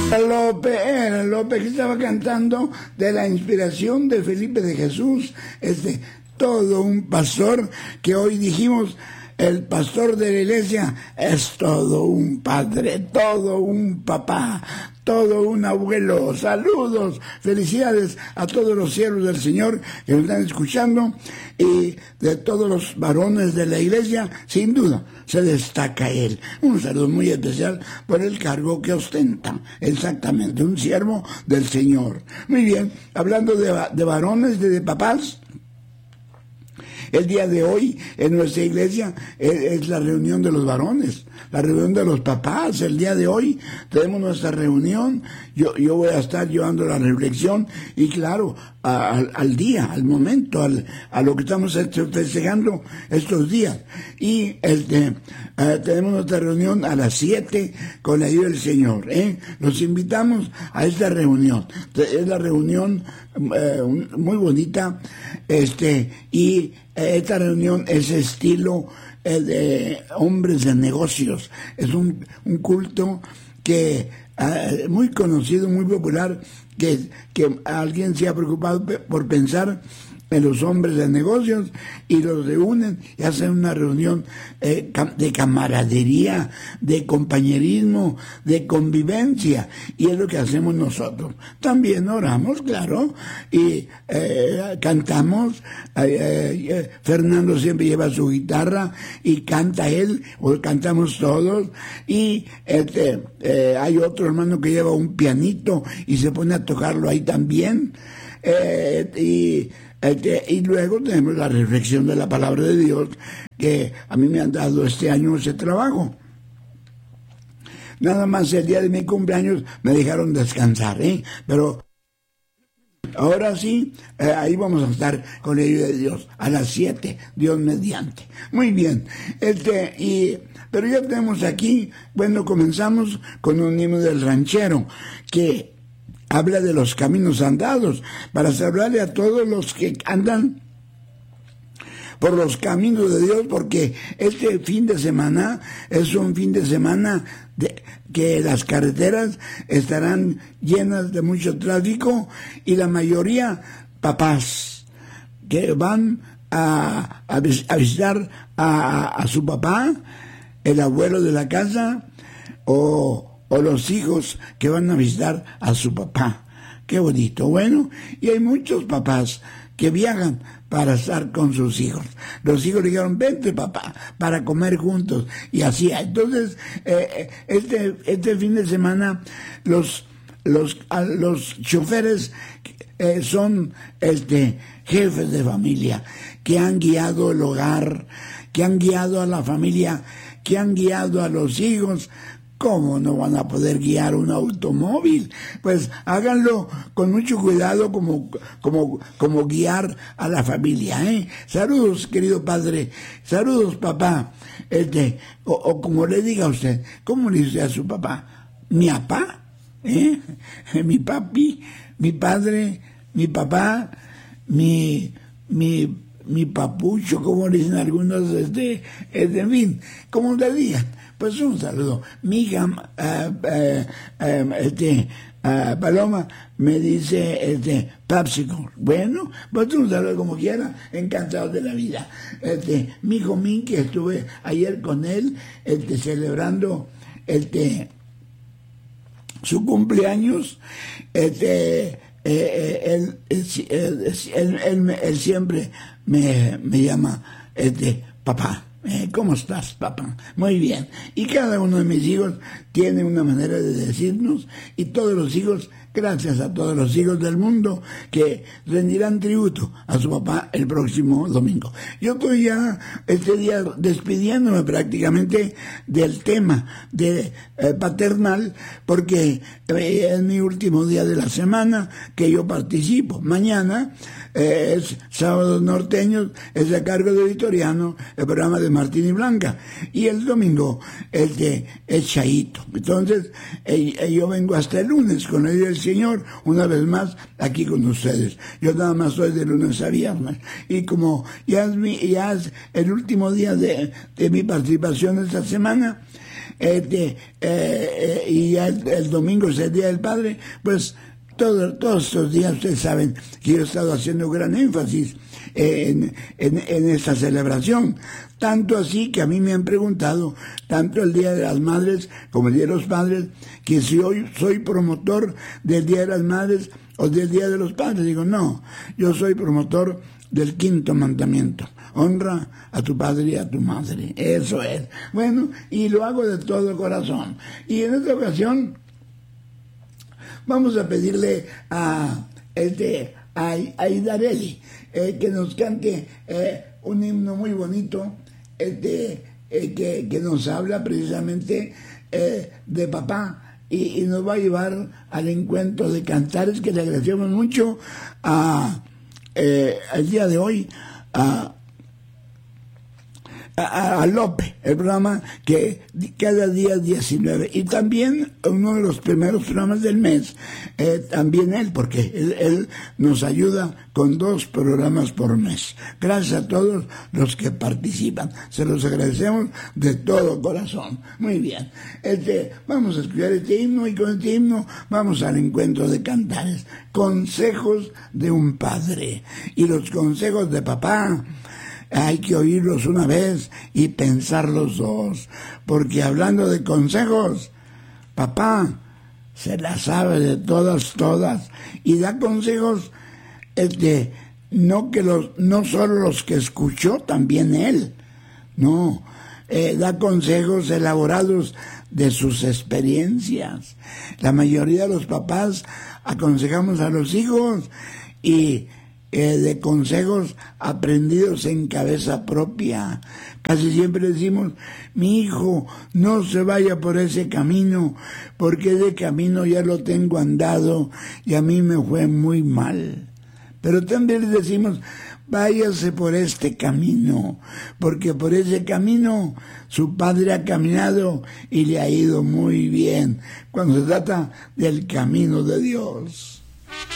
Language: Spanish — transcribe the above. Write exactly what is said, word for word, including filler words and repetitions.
López, era López que estaba cantando de la inspiración de Felipe de Jesús, este, todo un pastor que hoy dijimos, el pastor de la iglesia es todo un padre, todo un papá, todo un abuelo. Saludos, felicidades a todos los siervos del Señor que nos están escuchando y de todos los varones de la iglesia, sin duda se destaca él. Un saludo muy especial por el cargo que ostenta, exactamente, un siervo del Señor. Muy bien, hablando de, de varones, de, de papás, el día de hoy en nuestra iglesia es, es la reunión de los varones, la reunión de los papás. El día de hoy tenemos nuestra reunión. Yo, yo voy a estar llevando la reflexión y claro, a, a, al día, al momento, al, a lo que estamos festejando estos días. Y este, uh, tenemos nuestra reunión a las siete con la ayuda del Señor. ¿eh? Los invitamos a esta reunión. Es la reunión uh, muy bonita, este, y esta reunión es estilo eh, de hombres de negocios. Es un, un culto que eh, muy conocido, muy popular, que, que alguien se ha preocupado por pensar en los hombres de negocios y los reúnen y hacen una reunión eh, de camaradería, de compañerismo, de convivencia, y es lo que hacemos nosotros. También oramos, claro, y eh, cantamos. eh, eh, Fernando siempre lleva su guitarra y canta él, o cantamos todos, y este, eh, hay otro hermano que lleva un pianito y se pone a tocarlo ahí también, eh, y Este, y luego tenemos la reflexión de la palabra de Dios, que a mí me han dado este año ese trabajo. Nada más el día de mi cumpleaños me dejaron descansar, ¿eh? Pero ahora sí, eh, ahí vamos a estar con la ayuda de Dios, a las siete, Dios mediante. Muy bien, este, y, pero ya tenemos aquí, bueno, comenzamos con un himno del ranchero, que habla de los caminos andados, para hablarle a todos los que andan por los caminos de Dios, porque este fin de semana es un fin de semana de, que las carreteras estarán llenas de mucho tráfico y la mayoría papás que van a, a, a visitar a, a su papá, el abuelo de la casa, o o los hijos que van a visitar a su papá. Qué bonito. Bueno, y hay muchos papás que viajan para estar con sus hijos. Los hijos le dijeron, vente papá, para comer juntos. Y así. Entonces, eh, este, este fin de semana, los, los, los choferes eh, son este, jefes de familia, que han guiado el hogar, que han guiado a la familia, que han guiado a los hijos. ¿Cómo no van a poder guiar un automóvil? Pues háganlo con mucho cuidado como, como, como guiar a la familia, ¿eh? Saludos, querido padre. Saludos, papá. Este, o, o como le diga a usted, ¿cómo le dice a su papá? ¿Mi papá? ¿Eh? ¿Mi papi? ¿Mi padre? ¿Mi papá? ¿Mi, mi, mi papucho? ¿Cómo le dicen algunos? Este, este, en fin, como le digan. Pues un saludo. Mi hija, uh, uh, uh, este, uh, Paloma, me dice, este, Popsicle. Bueno, pues un saludo como quiera, encantado de la vida. Este, mi hijo Min, que estuve ayer con él, este, celebrando, este, su cumpleaños, este, eh, eh, él, él, él, él, él, él siempre me, me llama, este, papá. Eh, ¿Cómo estás, papá? Muy bien. Y cada uno de mis hijos tiene una manera de decirnos, y todos los hijos, gracias a todos los hijos del mundo que rendirán tributo a su papá el próximo domingo. Yo estoy ya este día despidiéndome prácticamente del tema de eh, paternal, porque eh, es mi último día de la semana que yo participo. Mañana eh, es Sábados Norteños, es a cargo de Vitoriano, el programa de Martín y Blanca, y el domingo es de es Chaito. Entonces eh, eh, yo vengo hasta el lunes con el del Señor, una vez más aquí con ustedes. Yo nada más soy de lunes a viernes, y como ya es, mi, ya es el último día de, de mi participación esta semana, este, eh, eh, y ya el, el domingo es el Día del Padre, pues todo, todos estos días ustedes saben que yo he estado haciendo gran énfasis en, en, en esta celebración. Tanto así que a mí me han preguntado, tanto el Día de las Madres como el Día de los Padres, que si hoy soy promotor del Día de las Madres o del Día de los Padres. Digo, no, yo soy promotor del quinto mandamiento. Honra a tu padre y a tu madre. Eso es. Bueno, y lo hago de todo corazón. Y en esta ocasión vamos a pedirle a este a, a Idareli eh, que nos cante eh, un himno muy bonito este, eh, que, que nos habla precisamente eh, de papá y, y nos va a llevar al encuentro de cantares, que le agradecemos mucho a eh, el día de hoy a A, a Lope, el programa que cada día diecinueve, y también uno de los primeros programas del mes, eh, también él, porque él, él nos ayuda con dos programas por mes. Gracias a todos los que participan, se los agradecemos de todo corazón. Muy bien, este, vamos a escuchar este himno, y con este himno vamos al encuentro de cantares, consejos de un padre, y los consejos de papá hay que oírlos una vez y pensarlos dos, porque hablando de consejos, papá se la sabe de todas, todas, y da consejos, este, no que los, no solo los que escuchó, también él, no, eh, da consejos elaborados de sus experiencias. La mayoría de los papás aconsejamos a los hijos y Eh, de consejos aprendidos en cabeza propia. Casi siempre decimos, mi hijo, no se vaya por ese camino, porque ese camino ya lo tengo andado y a mí me fue muy mal. Pero también decimos, váyase por este camino, porque por ese camino su padre ha caminado y le ha ido muy bien, cuando se trata del camino de Dios.